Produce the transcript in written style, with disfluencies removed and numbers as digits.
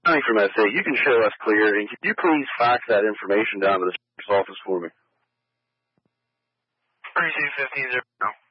from SA, you can show us clear, and could you please fax that information down to the sheriff's office for me? 3250.